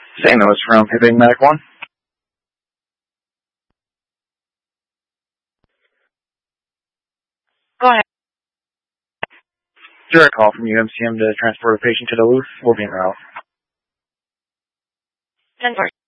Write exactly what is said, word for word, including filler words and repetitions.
Saint Louis from Hibbing Medic one. Go ahead. Direct call from U M C M to transport a patient to Duluth. We'll be in route. ten four.